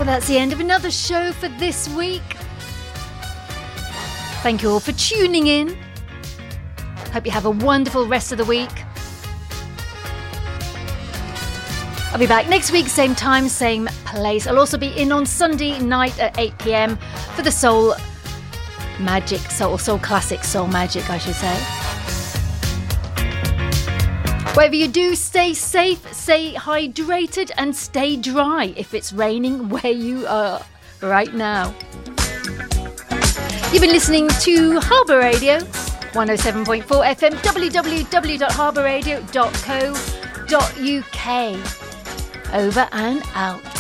Well, that's the end of another show for this week. Thank you all for tuning in. Hope you have a wonderful rest of the week. I'll be back next week, same time, same place. I'll also be in on Sunday night at 8 p.m. for the Soul Magic, Soul Classic Soul Magic, I should say. Whatever you do, stay safe, stay hydrated, and stay dry if it's raining where you are right now. You've been listening to Harbour Radio, 107.4 FM, www.harbourradio.co.uk. Over and out.